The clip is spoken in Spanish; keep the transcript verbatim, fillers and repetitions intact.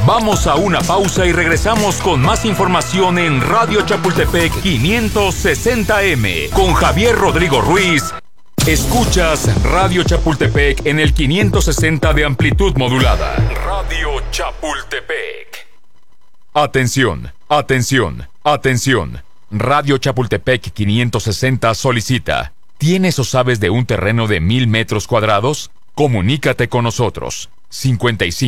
Vamos a una pausa y regresamos con más información en Radio Chapultepec quinientos sesenta M con Javier Rodrigo Ruiz. Escuchas Radio Chapultepec en el quinientos sesenta de amplitud modulada. Radio Chapultepec. Atención, atención, atención. Radio Chapultepec quinientos sesenta solicita: ¿tienes o sabes de un terreno de mil metros cuadrados? Comunícate con nosotros. cincuenta y cinco